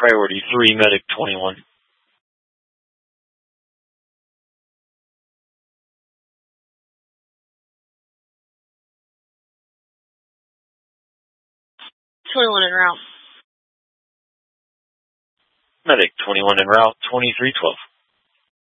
Priority 3, Medic 21. En route. Medic 21 en route, 2312.